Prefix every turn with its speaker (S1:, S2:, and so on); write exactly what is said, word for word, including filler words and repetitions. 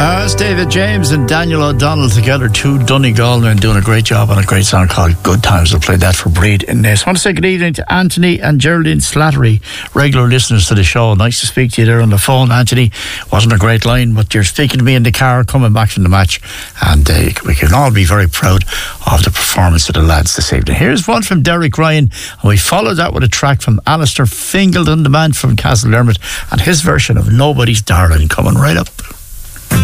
S1: Uh, it's David James and Daniel O'Donnell together, two Donegal men doing a great job on a great song called Good Times. We'll play that for Breed in this. I want to say good evening to Anthony and Geraldine Slattery, regular listeners to the show. Nice to speak to you there on the phone, Anthony. Wasn't a great line, but you're speaking to me in the car coming back from the match, and uh, we can all be very proud of the performance of the lads this evening. Here's one from Derek Ryan, and we follow that with a track from Alistair Fingleton, the man from Castledermot, and his version of Nobody's Darling, coming right up.